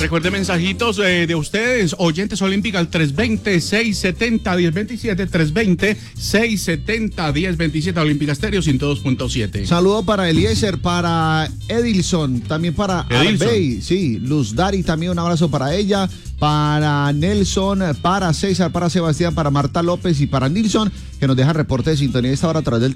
Recuerde mensajitos de ustedes, oyentes olímpica al 320-670-1027, 320-670-1027, Olímpica Estéreo 102.7. Saludo para Eliezer, para Edilson, también para Arbey, sí, Luz Dari, también un abrazo para ella, para Nelson, para César, para Sebastián, para Marta López y para Nilson, que nos deja reporte de sintonía esta hora a través del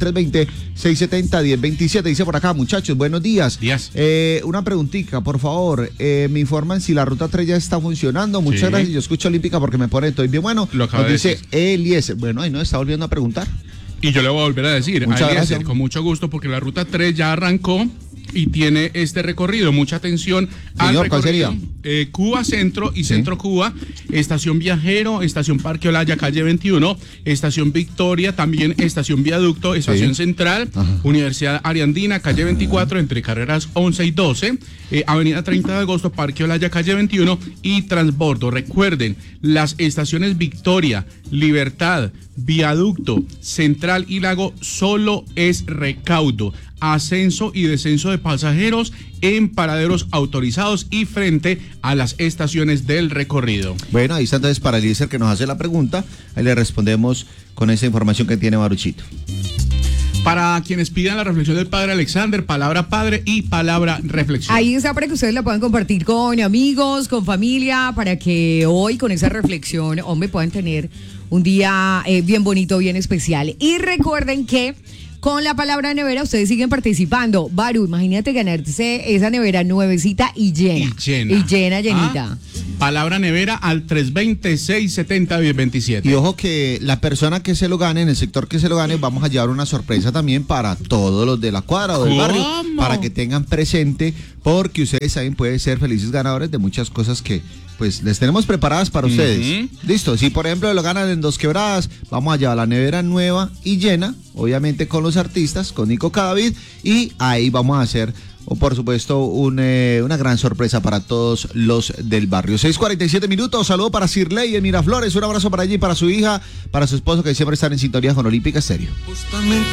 320-670-1027. Dice por acá, muchachos, buenos días. Una preguntita, por favor, me informan si la ruta 3 ya está funcionando. Muchas gracias, yo escucho Olímpica porque me pone todo bien bueno. Lo acaba nos de dice decir. Eliezer, bueno, ahí nos está volviendo a preguntar. Y yo le voy a volver a decir, Muchas gracias. con mucho gusto, porque la ruta 3 ya arrancó y tiene este recorrido. Mucha atención al Señor, recorrido. ¿cuál sería? Cuba Centro y Centro Cuba, Estación Viajero, Estación Parque Olaya, calle 21, Estación Victoria, también Estación Viaducto, Estación Central, Universidad Ariandina, calle 24, entre carreras 11 y 12, Avenida 30 de Agosto, Parque Olaya, calle 21 y Transbordo. Recuerden, las estaciones Victoria, Libertad, Viaducto, Central y Lago solo es recaudo, ascenso y descenso de pasajeros en paraderos autorizados y frente a las estaciones del recorrido. Bueno, ahí está entonces para Eliezer que nos hace la pregunta, ahí le respondemos con esa información que tiene Maruchito. Para quienes pidan la reflexión del padre Alexander, palabra padre y palabra reflexión. Ahí está para que ustedes la puedan compartir con amigos, con familia, para que hoy con esa reflexión, hombre, puedan tener un día bien bonito, bien especial. Y recuerden que con la palabra nevera ustedes siguen participando. Baru, imagínate ganarse esa nevera nuevecita y llena. Y llenita. Palabra nevera al 320-670-1027. Y ojo que la persona que se lo gane, en el sector que se lo gane, vamos a llevar una sorpresa también para todos los de la cuadra o del barrio, para que tengan presente, porque ustedes saben, pueden ser felices ganadores de muchas cosas que pues les tenemos preparadas para ustedes. Listo, si por ejemplo lo ganan en Dos Quebradas, vamos a llevar la nevera nueva y llena, obviamente con los artistas, con Nico Cadavid, y ahí vamos a hacer, por supuesto, una gran sorpresa para todos los del barrio. 6:47 minutos, saludo para Cirley en Miraflores, un abrazo para ella y para su hija, para su esposo que siempre están en sintonía con Olímpica Estéreo.